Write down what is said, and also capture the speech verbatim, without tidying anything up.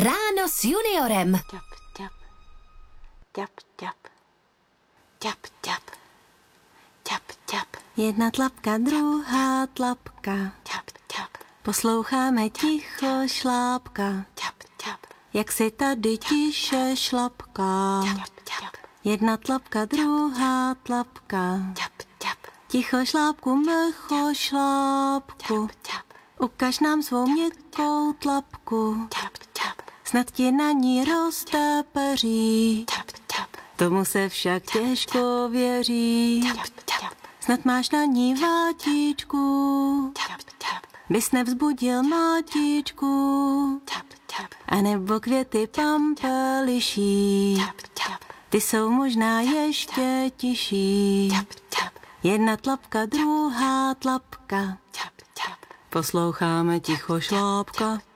Ráno s juniorem. Ťap, ťap, ťap, ťap, ťap, ťap, ťap, ťap. Jedna tlapka, druhá tlapka, Ťap, ťap, posloucháme ticho šlápka, ťap, ťap, jak si tady tiše šlapká. ťap, ťap, Jedna tlapka, druhá tlapka, ťap, ťap, ticho šlápku, mlcho šlápku, ťap, ukaž nám svou měkkou tlapku, ťap, ťap, snad ti na ní roste peří, ťap, ťap, tomu se však těžko věří. ťap, ťap, Snad máš na ní vátičku, ťap, ťap, bys nevzbudil mátičku, ťap, ťap, a nebo květy pampeliší, ťap, ťap, ty jsou možná ještě tiší. ťap, ťap, Jedna tlapka, druhá tlapka, ťap, ťap, posloucháme ticho šlápka.